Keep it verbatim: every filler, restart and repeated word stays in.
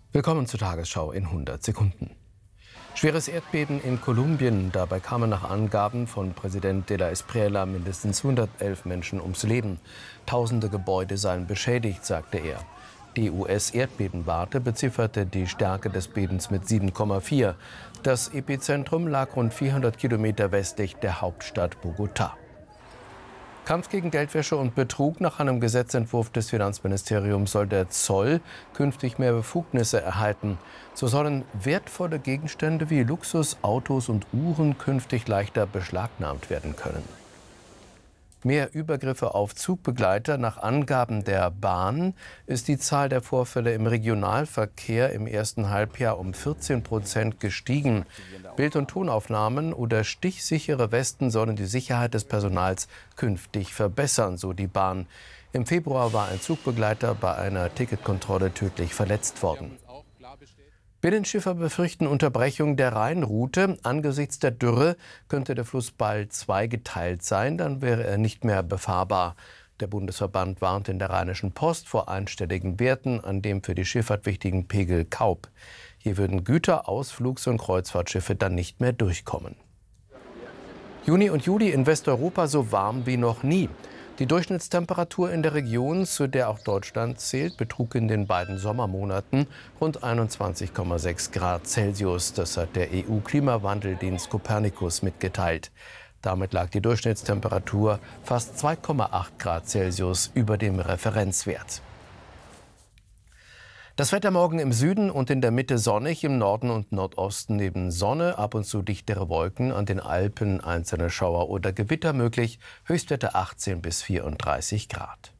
Willkommen zur Tagesschau in hundert Sekunden. Schweres Erdbeben in Kolumbien. Dabei kamen nach Angaben von Präsident de la Espriella mindestens hundertelf Menschen ums Leben. Tausende Gebäude seien beschädigt, sagte er. Die U S-Erdbebenwarte bezifferte die Stärke des Bebens mit sieben Komma vier. Das Epizentrum lag rund vierhundert Kilometer westlich der Hauptstadt Bogotá. Kampf gegen Geldwäsche und Betrug. Nach einem Gesetzentwurf des Finanzministeriums soll der Zoll künftig mehr Befugnisse erhalten. So sollen wertvolle Gegenstände wie Luxus, Autos und Uhren künftig leichter beschlagnahmt werden können. Mehr Übergriffe auf Zugbegleiter. Nach Angaben der Bahn ist die Zahl der Vorfälle im Regionalverkehr im ersten Halbjahr um vierzehn Prozent gestiegen. Bild- und Tonaufnahmen oder stichsichere Westen sollen die Sicherheit des Personals künftig verbessern, so die Bahn. Im Februar war ein Zugbegleiter bei einer Ticketkontrolle tödlich verletzt worden. Binnenschiffer befürchten Unterbrechung der Rheinroute. Angesichts der Dürre könnte der Fluss bald zweigeteilt sein, dann wäre er nicht mehr befahrbar. Der Bundesverband warnt in der Rheinischen Post vor einstelligen Werten an dem für die Schifffahrt wichtigen Pegel Kaub. Hier würden Güter-, Ausflugs- und Kreuzfahrtschiffe dann nicht mehr durchkommen. Juni und Juli in Westeuropa so warm wie noch nie. Die Durchschnittstemperatur in der Region, zu der auch Deutschland zählt, betrug in den beiden Sommermonaten rund einundzwanzig Komma sechs Grad Celsius. Das hat der E U-Klimawandeldienst Copernicus mitgeteilt. Damit lag die Durchschnittstemperatur fast zwei Komma acht Grad Celsius über dem Referenzwert. Das Wetter morgen im Süden und in der Mitte sonnig, im Norden und Nordosten neben Sonne, ab und zu dichtere Wolken, an den Alpen einzelne Schauer oder Gewitter möglich, Höchstwerte achtzehn bis vierunddreißig Grad.